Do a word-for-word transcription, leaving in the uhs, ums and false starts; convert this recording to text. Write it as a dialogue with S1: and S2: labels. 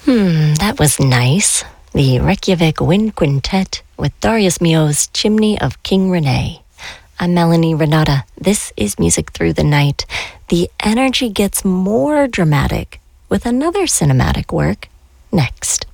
S1: Hmm, that was nice. The Reykjavik Wind Quintet with Darius Milhaud's Chimney of King Rene. I'm Melanie Renata. This is Music Through the Night. The energy gets more dramatic with another cinematic work next.